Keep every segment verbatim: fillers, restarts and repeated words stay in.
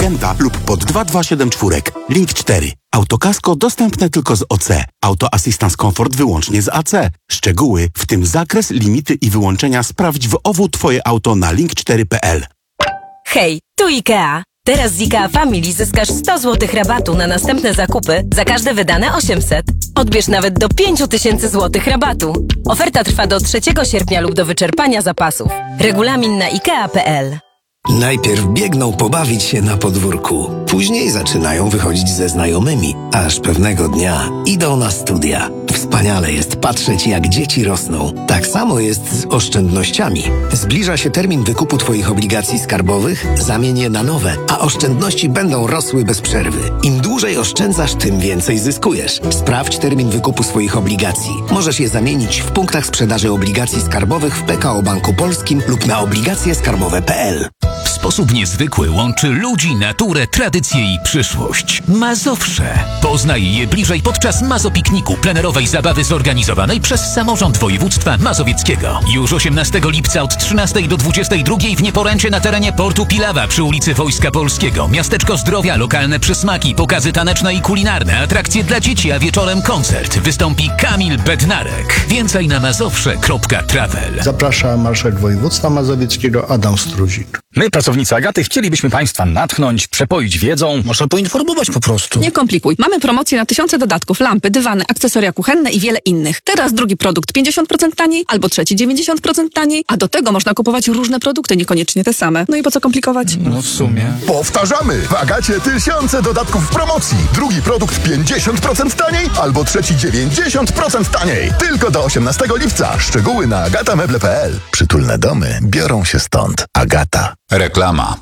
agenta lub pod dwa dwa siedem cztery. Link cztery. Autokasko dostępne tylko z O C. Auto Assistance Comfort wyłącznie z A C. Szczegóły, w tym zakres, limity i wyłączenia sprawdź w O W Twoje auto na link cztery kropka p l. Hej, tu IKEA. Teraz z IKEA Family zyskasz sto złotych rabatu na następne zakupy za każde wydane osiemset. Odbierz nawet do pięć tysięcy złotych rabatu. Oferta trwa do trzeciego sierpnia lub do wyczerpania zapasów. Regulamin na ikea kropka p l. Najpierw biegną pobawić się na podwórku, później zaczynają wychodzić ze znajomymi, aż pewnego dnia idą na studia. Wspaniale jest patrzeć, jak dzieci rosną. Tak samo jest z oszczędnościami. Zbliża się termin wykupu Twoich obligacji skarbowych, zamień je na nowe, a oszczędności będą rosły bez przerwy. Im dłużej oszczędzasz, tym więcej zyskujesz. Sprawdź termin wykupu swoich obligacji. Możesz je zamienić w punktach sprzedaży obligacji skarbowych w P K O Banku Polskim lub na obligacje skarbowe kropka p l. W sposób niezwykły łączy ludzi, naturę, tradycję i przyszłość. Mazowsze. Poznaj je bliżej podczas Mazopikniku, plenerowej zabawy zorganizowanej przez Samorząd Województwa Mazowieckiego. Już osiemnastego lipca od trzynastej do dwudziestej drugiej w Nieporęcie na terenie portu Pilawa przy ulicy Wojska Polskiego. Miasteczko Zdrowia, lokalne przysmaki, pokazy taneczne i kulinarne, atrakcje dla dzieci, a wieczorem koncert. Wystąpi Kamil Bednarek. Więcej na mazowsze kropka travel. Zaprasza marszałek województwa mazowieckiego Adam Struzik. My, pracownicy Agaty, chcielibyśmy Państwa natchnąć, przepoić wiedzą. Można poinformować po prostu. Nie komplikuj. Mamy promocję na tysiące dodatków, lampy, dywany, akcesoria kuchenne i wiele innych. Teraz drugi produkt pięćdziesiąt procent taniej, albo trzeci dziewięćdziesiąt procent taniej, a do tego można kupować różne produkty, niekoniecznie te same. No i po co komplikować? No w sumie. Powtarzamy! W Agacie tysiące dodatków w promocji. Drugi produkt pięćdziesiąt procent taniej, albo trzeci dziewięćdziesiąt procent taniej. Tylko do osiemnastego lipca. Szczegóły na agata meble kropka p l. Przytulne domy biorą się stąd. Agata. Reklama.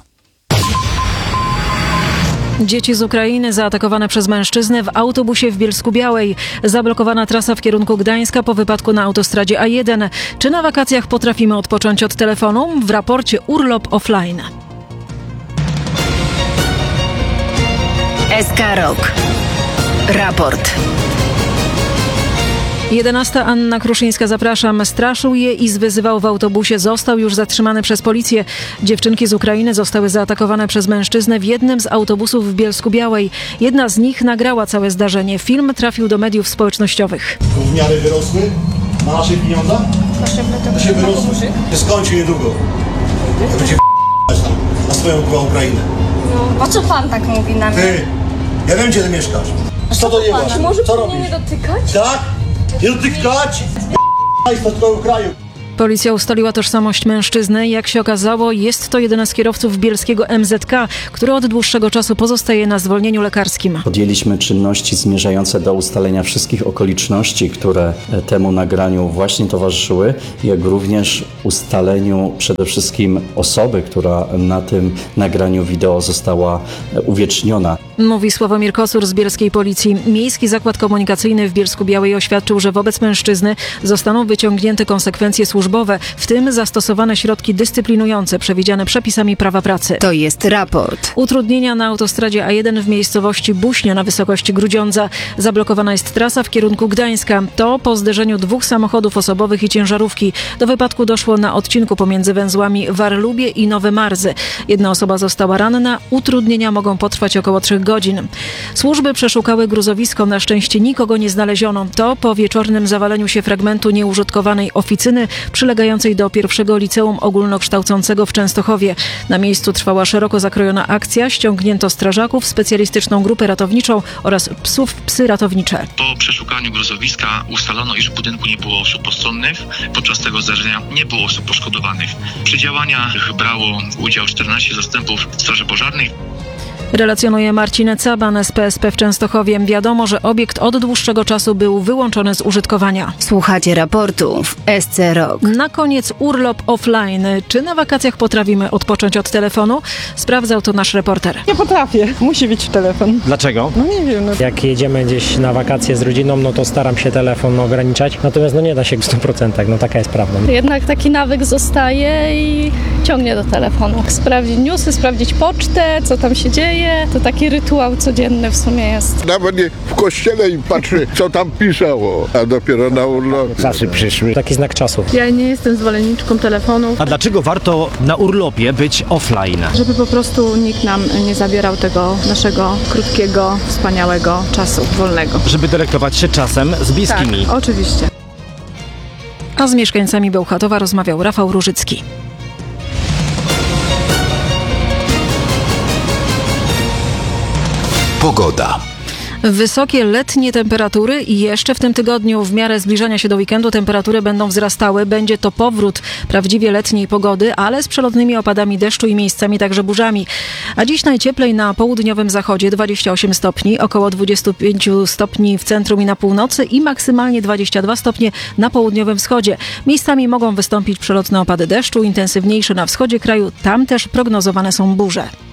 Dzieci z Ukrainy zaatakowane przez mężczyznę w autobusie w Bielsku-Białej. Zablokowana trasa w kierunku Gdańska po wypadku na autostradzie A jeden. Czy na wakacjach potrafimy odpocząć od telefonu? W raporcie Urlop Offline. S K Rok. Raport. jedenasta Anna Kruszyńska, zapraszam. Straszył je i zwyzywał w autobusie. Został już zatrzymany przez policję. Dziewczynki z Ukrainy zostały zaatakowane przez mężczyznę w jednym z autobusów w Bielsku-Białej. Jedna z nich nagrała całe zdarzenie. Film trafił do mediów społecznościowych. Gówniary wyrosły na naszych pieniądzach? To się wyrosły. To skończy niedługo. To będzie na swoją Ukrainę. No, po co pan tak mówi na mnie? Ty, ja wiem, gdzie ty mieszkasz. Co to nie masz? Może co pan robisz? mnie nie dotykać? Tak? Nie dotykać! Państwo z tego kraju. Policja ustaliła tożsamość mężczyzny. Jak się okazało, jest to jeden z kierowców bielskiego M Z K, który od dłuższego czasu pozostaje na zwolnieniu lekarskim. Podjęliśmy czynności zmierzające do ustalenia wszystkich okoliczności, które temu nagraniu właśnie towarzyszyły, jak również ustaleniu przede wszystkim osoby, która na tym nagraniu wideo została uwieczniona. Mówi Sławomir Kosur z bielskiej policji. Miejski Zakład Komunikacyjny w Bielsku-Białej oświadczył, że wobec mężczyzny zostaną wyciągnięte konsekwencje służbowe, w tym zastosowane środki dyscyplinujące przewidziane przepisami prawa pracy. To jest raport. Utrudnienia na autostradzie A jeden w miejscowości Buśnia na wysokości Grudziądza. Zablokowana jest trasa w kierunku Gdańska. To po zderzeniu dwóch samochodów osobowych i ciężarówki. Do wypadku doszło na odcinku pomiędzy węzłami Warlubie i Nowe Marzy. Jedna osoba została ranna. Utrudnienia mogą potrwać około trzech godzin. Służby przeszukały gruzowisko. Na szczęście nikogo nie znaleziono. To po wieczornym zawaleniu się fragmentu nieużytkowanej oficyny przylegającej do pierwszego liceum ogólnokształcącego w Częstochowie. Na miejscu trwała szeroko zakrojona akcja. Ściągnięto strażaków, specjalistyczną grupę ratowniczą oraz psów psy ratownicze. Po przeszukaniu gruzowiska ustalono, iż w budynku nie było osób postronnych. Podczas tego zdarzenia nie było osób poszkodowanych. Przy działaniach brało udział czternaście zastępów Straży Pożarnej. Relacjonuje Marcin Caban z P S P w Częstochowie. Wiadomo, że obiekt od dłuższego czasu był wyłączony z użytkowania. Słuchacie raportu w S C Rok. Na koniec urlop offline. Czy na wakacjach potrafimy odpocząć od telefonu? Sprawdzał to nasz reporter. Nie potrafię. Musi być telefon. Dlaczego? No nie wiem. No. Jak jedziemy gdzieś na wakacje z rodziną, no to staram się telefon ograniczać. Natomiast no nie da się w stu procentach. No taka jest prawda. Jednak taki nawyk zostaje i ciągnie do telefonu. Sprawdzić newsy, sprawdzić pocztę, co tam się dzieje. To taki rytuał codzienny w sumie jest. Nawet nie w kościele i patrzy, co tam pisało, a dopiero na urlopie. Czasy przyszły. Taki znak czasów. Ja nie jestem zwolenniczką telefonów. A dlaczego warto na urlopie być offline? Żeby po prostu nikt nam nie zabierał tego naszego krótkiego, wspaniałego czasu wolnego. Żeby delektować się czasem z bliskimi. Tak, oczywiście. A z mieszkańcami Bełchatowa rozmawiał Rafał Różycki. Pogoda. Wysokie letnie temperatury i jeszcze w tym tygodniu w miarę zbliżania się do weekendu temperatury będą wzrastały. Będzie to powrót prawdziwie letniej pogody, ale z przelotnymi opadami deszczu i miejscami także burzami. A dziś najcieplej na południowym zachodzie dwadzieścia osiem stopni, około dwadzieścia pięć stopni w centrum i na północy i maksymalnie dwadzieścia dwa stopnie na południowym wschodzie. Miejscami mogą wystąpić przelotne opady deszczu, intensywniejsze na wschodzie kraju, tam też prognozowane są burze.